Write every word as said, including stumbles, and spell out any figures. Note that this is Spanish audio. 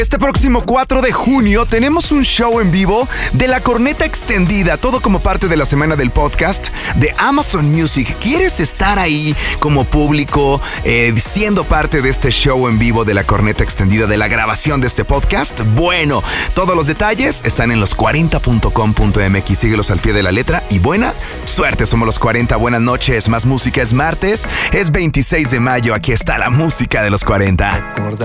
Este próximo cuatro de junio tenemos un show en vivo de La Corneta Extendida, todo como parte de la semana del podcast de Amazon Music. ¿Quieres estar ahí como público, eh, siendo parte de este show en vivo de La Corneta Extendida, de la grabación de este podcast? Bueno, todos los detalles están en los cuarenta punto com punto m x. Síguelos al pie de la letra y buena suerte. Somos los cuarenta. Buenas noches. Más música. Es martes. Es veintiséis de mayo. Aquí está la música de los cuarenta.